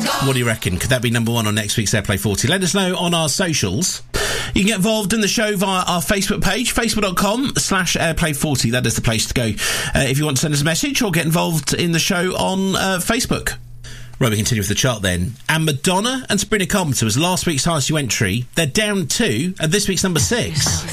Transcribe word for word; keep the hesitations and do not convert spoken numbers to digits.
What do you reckon? Could that be number one on next week's Airplay forty? Let us know on our socials. You can get involved in the show via our Facebook page, facebook.com slash airplay40. That is the place to go uh, if you want to send us a message or get involved in the show on uh, Facebook. Right, we continue with the chart then. And Madonna and Sabrina Carpenter was last week's highest new entry. They're down two, and this week's number six.